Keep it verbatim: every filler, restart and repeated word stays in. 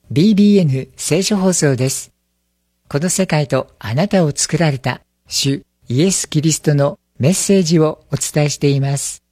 ビービーエヌ 聖書放送です。この世界とあなたを作られた主イエス・キリストのメッセージをお伝えしています。